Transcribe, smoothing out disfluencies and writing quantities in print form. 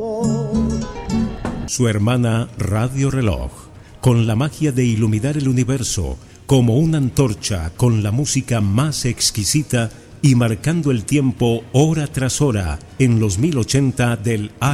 Su hermana Radio Reloj, con la magia de iluminar el universo como una antorcha con la música más exquisita y marcando el tiempo hora tras hora en los 1080 del